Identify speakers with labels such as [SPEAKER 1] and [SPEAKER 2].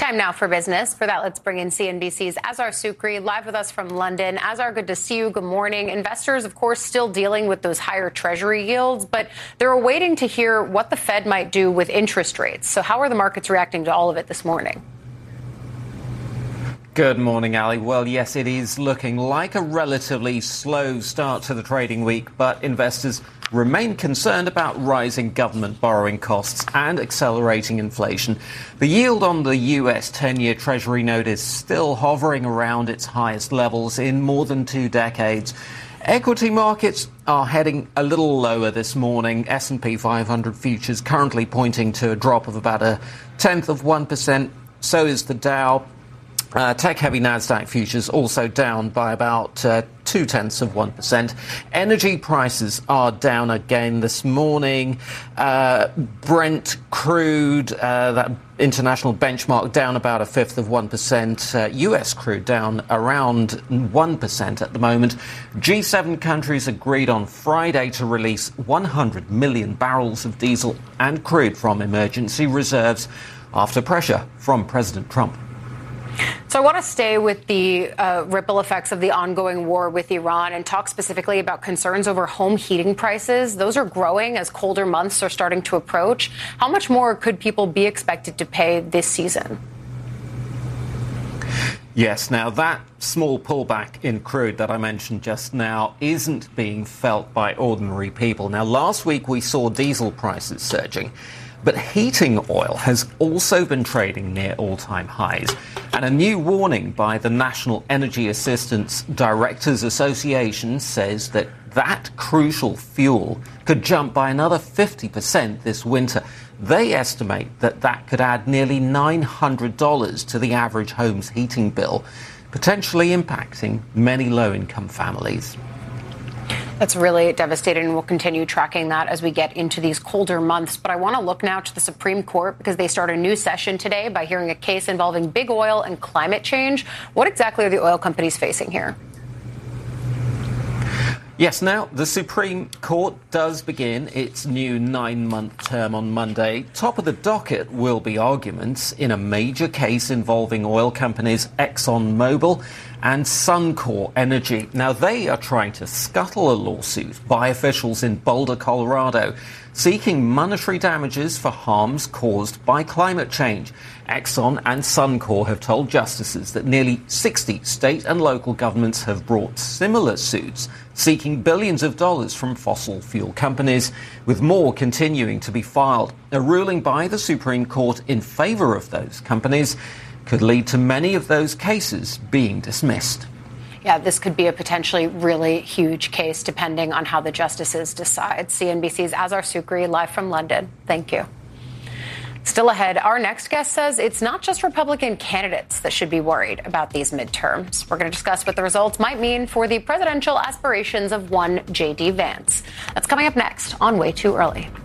[SPEAKER 1] Time now for business. For that, let's bring in CNBC's Azhar Sukri live with us from London. Azhar, good to see you. Good morning. Investors, of course, still dealing with those higher Treasury yields, but they're waiting to hear what the Fed might do with interest rates. So how are the markets reacting to all of it this morning?
[SPEAKER 2] Good morning, Ali. Well, yes, it is looking like a relatively slow start to the trading week, but investors remain concerned about rising government borrowing costs and accelerating inflation. The yield on the US 10-year Treasury note is still hovering around its highest levels in more than 2 decades. Equity markets are heading a little lower this morning. S&P 500 futures currently pointing to a drop of about 0.1%. So is the Dow. Tech-heavy Nasdaq futures also down by about 0.2%. Energy prices are down again this morning. Brent crude, that international benchmark, down about 0.1%. US crude down around 1% at the moment. G7 countries agreed on Friday to release 100 million barrels of diesel and crude from emergency reserves after pressure from President Trump.
[SPEAKER 1] So I want to stay with the ripple effects of the ongoing war with Iran and talk specifically about concerns over home heating prices. Those are growing as colder months are starting to approach. How much more could people be expected to pay this season?
[SPEAKER 2] Yes, now that small pullback in crude that I mentioned just now isn't being felt by ordinary people. Now, last week we saw diesel prices surging, but heating oil has also been trading near all-time highs. And a new warning by the National Energy Assistance Directors Association says that crucial fuel could jump by another 50% this winter. They estimate that could add nearly $900 to the average home's heating bill, potentially impacting many low-income families.
[SPEAKER 1] That's really devastating, and we'll continue tracking that as we get into these colder months. But I want to look now to the Supreme Court because they start a new session today by hearing a case involving big oil and climate change. What exactly are the oil companies facing here?
[SPEAKER 2] Yes, now the Supreme Court does begin its new 9-month term on Monday. Top of the docket will be arguments in a major case involving oil companies ExxonMobil and Suncor Energy. Now, they are trying to scuttle a lawsuit by officials in Boulder, Colorado, seeking monetary damages for harms caused by climate change. Exxon and Suncor have told justices that nearly 60 state and local governments have brought similar suits, seeking billions of dollars from fossil fuel companies, with more continuing to be filed. A ruling by the Supreme Court in favor of those companies could lead to many of those cases being dismissed.
[SPEAKER 1] Yeah, this could be a potentially really huge case depending on how the justices decide. CNBC's Azhar Sukri live from London. Thank you. Still ahead, our next guest says it's not just Republican candidates that should be worried about these midterms. We're going to discuss what the results might mean for the presidential aspirations of one J.D. Vance. That's coming up next on Way Too Early.